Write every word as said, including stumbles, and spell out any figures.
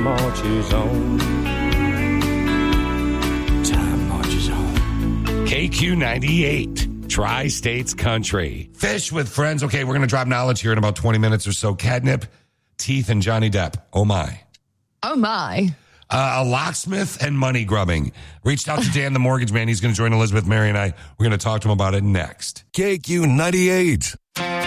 time marches on. Time marches on. K Q ninety-eight, Tri-States Country. Fish with friends. Okay, we're going to drop knowledge here in about twenty minutes or so. Catnip, teeth, and Johnny Depp. Oh, my. Oh, my. Uh, a locksmith and money grubbing. Reached out to Dan, the mortgage man. He's going to join Elizabeth, Mary, and I. We're going to talk to him about it next. K Q ninety-eight.